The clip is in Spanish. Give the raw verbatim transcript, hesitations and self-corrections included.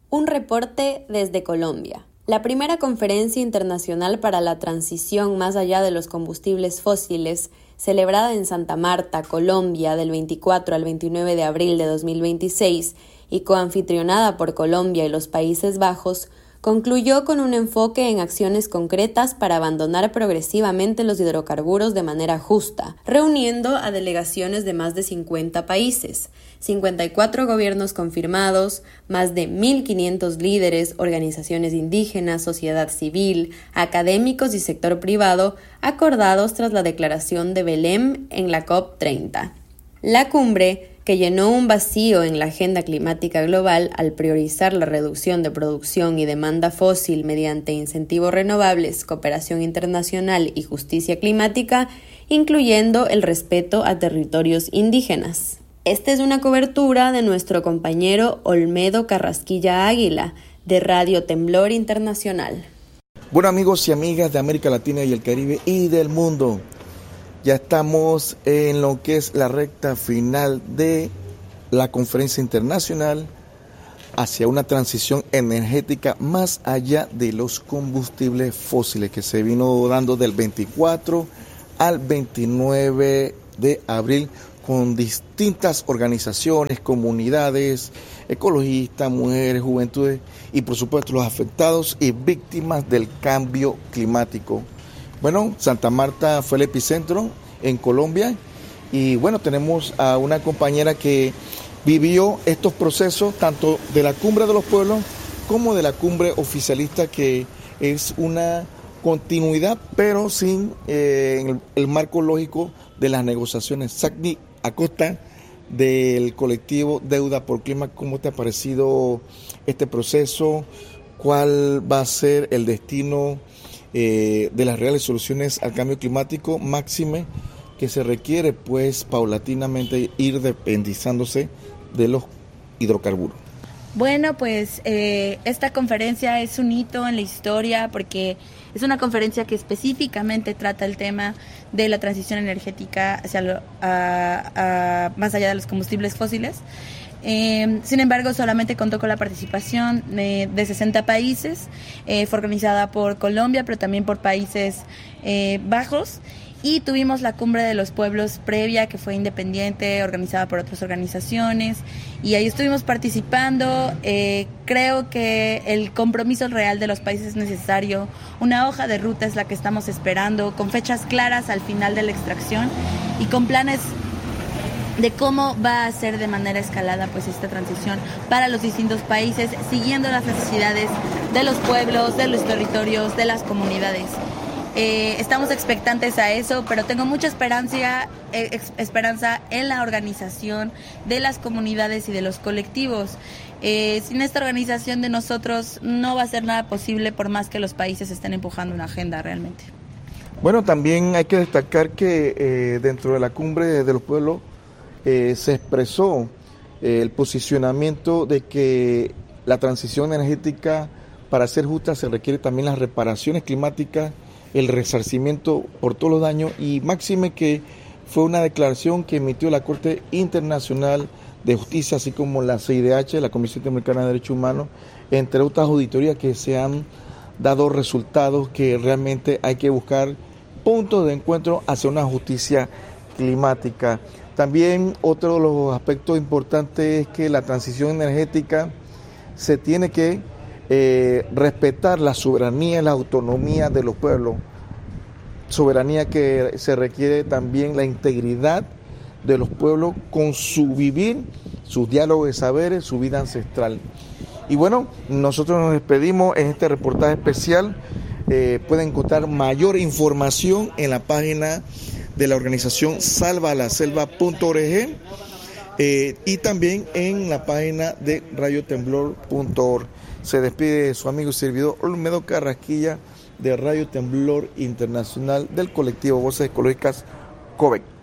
Un reporte desde Colombia. La primera conferencia internacional para la transición más allá de los combustibles fósiles, celebrada en Santa Marta, Colombia, del veinticuatro al veintinueve de abril de dos mil veintiséis y coanfitrionada por Colombia y los Países Bajos, concluyó con un enfoque en acciones concretas para abandonar progresivamente los hidrocarburos de manera justa, reuniendo a delegaciones de más de cincuenta países, cincuenta y cuatro gobiernos confirmados, más de mil quinientos líderes, organizaciones indígenas, sociedad civil, académicos y sector privado, acordados tras la declaración de Belém en la COP treinta. La cumbre, que llenó un vacío en la agenda climática global al priorizar la reducción de producción y demanda fósil mediante incentivos renovables, cooperación internacional y justicia climática, incluyendo el respeto a territorios indígenas. Esta es una cobertura de nuestro compañero Olmedo Carrasquilla Águila, de Radio Temblor Internacional. Bueno, amigos y amigas de América Latina y el Caribe y del mundo, ya estamos en lo que es la recta final de la conferencia internacional hacia una transición energética más allá de los combustibles fósiles que se vino dando del veinticuatro al veintinueve de abril con distintas organizaciones, comunidades, ecologistas, mujeres, juventudes y por supuesto los afectados y víctimas del cambio climático. Bueno, Santa Marta fue el epicentro en Colombia y bueno, tenemos a una compañera que vivió estos procesos tanto de la Cumbre de los Pueblos como de la Cumbre Oficialista, que es una continuidad pero sin eh, el, el marco lógico de las negociaciones. Sagni Acosta, del colectivo Deuda por Clima, ¿cómo te ha parecido este proceso? ¿Cuál va a ser el destino Eh, de las reales soluciones al cambio climático, máxime que se requiere pues paulatinamente ir dependizándose de los hidrocarburos? Bueno, pues eh, esta conferencia es un hito en la historia porque es una conferencia que específicamente trata el tema de la transición energética hacia lo, a, a, más allá de los combustibles fósiles. Eh, sin embargo, solamente contó con la participación de, de sesenta países, eh, fue organizada por Colombia, pero también por Países eh, Bajos, y tuvimos la Cumbre de los Pueblos previa, que fue independiente, organizada por otras organizaciones, y ahí estuvimos participando. Eh, creo que el compromiso real de los países es necesario, una hoja de ruta es la que estamos esperando, con fechas claras al final de la extracción y con planes de cómo va a ser de manera escalada pues esta transición para los distintos países, siguiendo las necesidades de los pueblos, de los territorios, de las comunidades. Eh, estamos expectantes a eso, pero tengo mucha esperanza, eh, ex, esperanza en la organización de las comunidades y de los colectivos. Eh, sin esta organización de nosotros no va a ser nada posible, por más que los países estén empujando una agenda realmente. Bueno, también hay que destacar que eh, dentro de la Cumbre de los Pueblos Eh, se expresó eh, el posicionamiento de que la transición energética, para ser justa, se requiere también las reparaciones climáticas, el resarcimiento por todos los daños, y máxime que fue una declaración que emitió la Corte Internacional de Justicia, así como la C I D H, la Comisión Interamericana de Derechos Humanos, entre otras auditorías que se han dado resultados que realmente hay que buscar puntos de encuentro hacia una justicia climática. También otro de los aspectos importantes es que la transición energética se tiene que eh, respetar la soberanía y la autonomía de los pueblos, soberanía que se requiere también la integridad de los pueblos con su vivir, sus diálogos de saberes, su vida ancestral. Y bueno, nosotros nos despedimos en este reportaje especial. Eh, pueden encontrar mayor información en la página de la organización salva la selva punto org eh, y también en la página de radio temblor punto org. Se despide su amigo y servidor Olmedo Carrasquilla de Radio Temblor Internacional del colectivo Voces Ecológicas COVEC.